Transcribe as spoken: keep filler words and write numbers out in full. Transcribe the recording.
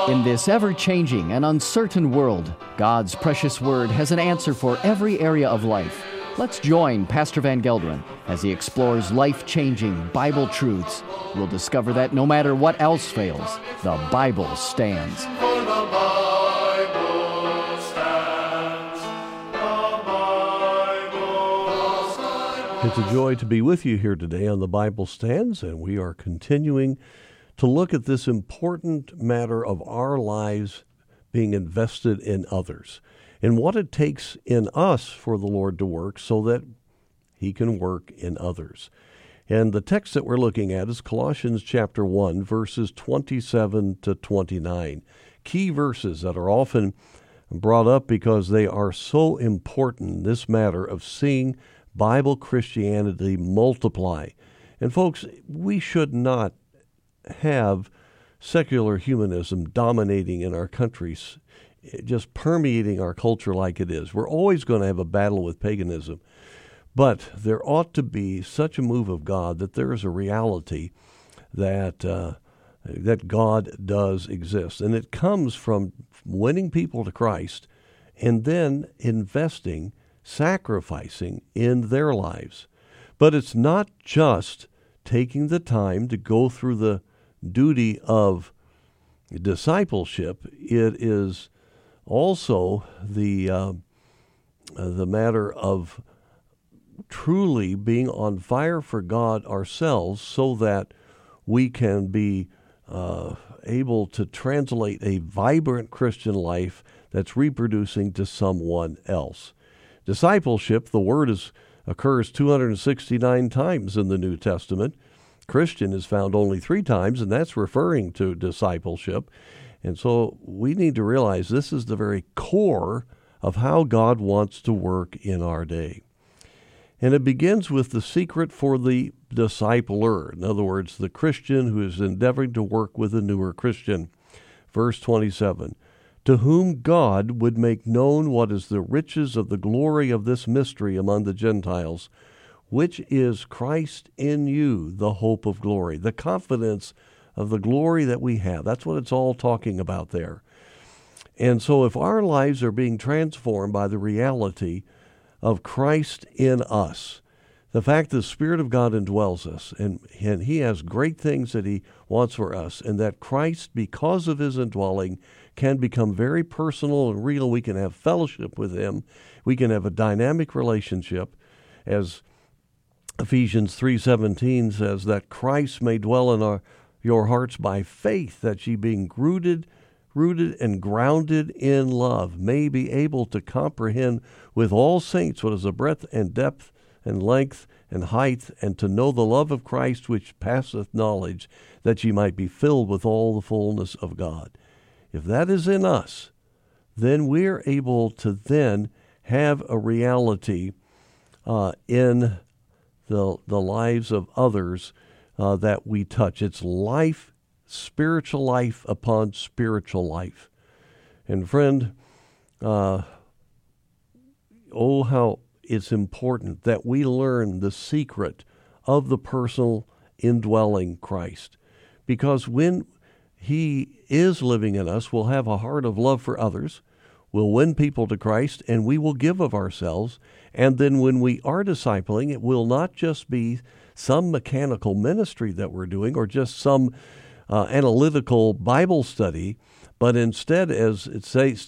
In this ever-changing and uncertain world, God's precious Word has an answer for every area of life. Let's join Pastor Van Gelderen as he explores life-changing Bible truths. We'll discover that no matter what else fails, the Bible stands. For the Bible stands. The Bible stands. It's a joy to be with you here today on The Bible Stands, and we are continuing to look at this important matter of our lives being invested in others and what it takes in us for the Lord to work so that He can work in others. And the text that we're looking at is Colossians chapter one, verses twenty-seven to twenty-nine. Key verses that are often brought up because they are so important, this matter of seeing Bible Christianity multiply. And folks, we should not have secular humanism dominating in our countries, just permeating our culture like it is. We're always going to have a battle with paganism. But there ought to be such a move of God that there is a reality that uh, that God does exist. And it comes from winning people to Christ and then investing, sacrificing in their lives. But it's not just taking the time to go through the duty of discipleship. It is also the uh, the matter of truly being on fire for God ourselves so that we can be uh, able to translate a vibrant Christian life that's reproducing to someone else. Discipleship, the word is, occurs two hundred sixty-nine times in the New Testament. Christian is found only three times, and that's referring to discipleship. And so we need to realize this is the very core of how God wants to work in our day. And it begins with the secret for the discipler. In other words, the Christian who is endeavoring to work with a newer Christian. Verse twenty-seven, to whom God would make known what is the riches of the glory of this mystery among the Gentiles, which is Christ in you, the hope of glory, the confidence of the glory that we have. That's what it's all talking about there. And so if our lives are being transformed by the reality of Christ in us, the fact that the Spirit of God indwells us, and, and He has great things that He wants for us, and that Christ, because of His indwelling, can become very personal and real. We can have fellowship with Him. We can have a dynamic relationship, as Ephesians three seventeen says, that Christ may dwell in our your hearts by faith, that ye being rooted, rooted and grounded in love, may be able to comprehend with all saints what is the breadth and depth and length and height, and to know the love of Christ which passeth knowledge, that ye might be filled with all the fullness of God. If that is in us, then we're able to then have a reality uh, in the the lives of others uh, that we touch. It's life, spiritual life upon spiritual life. And friend, uh, oh, how it's important that we learn the secret of the personal indwelling Christ. Because when He is living in us, we'll have a heart of love for others. We'll win people to Christ, and we will give of ourselves. And then when we are discipling, it will not just be some mechanical ministry that we're doing or just some uh, analytical Bible study, but instead, as it says,